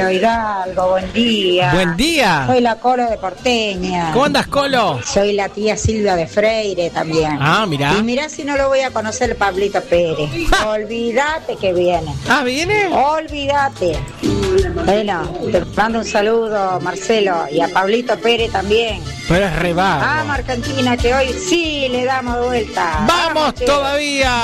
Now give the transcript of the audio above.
Marcelo Hidalgo, buen día. Buen día. Soy la Colo de Porteña. ¿Cómo andas, Colo? Soy la tía Silvia de Freire también. Ah, mirá. Y mirá si no lo voy a conocer el Pablito Pérez. Olvídate que viene. Ah, ¿viene? Olvídate. Bueno, te mando un saludo, Marcelo, y a Pablito Pérez también. Pero es re vago. Vamos, Argentina, que hoy sí le damos vuelta. ¡Vamos che. todavía!